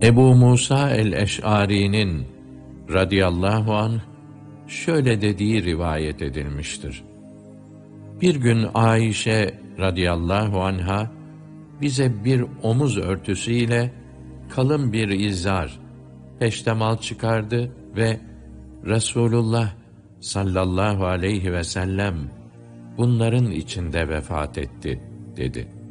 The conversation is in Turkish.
Ebu Musa el-Eş'ari'nin radıyallahu anh şöyle dediği rivayet edilmiştir. Bir gün Ayşe radıyallahu anha bize bir omuz örtüsüyle kalın bir izar, peştemal çıkardı ve Resulullah sallallahu aleyhi ve sellem bunların içinde vefat etti dedi.